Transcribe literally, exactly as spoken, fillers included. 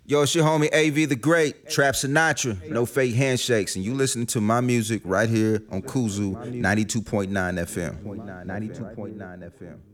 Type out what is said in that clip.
Yo, it's your homie A V the Great, Trap Sinatra, no fake handshakes, and you listening to my music right here on Kuzu ninety-two point nine F M. ninety-two point nine F M.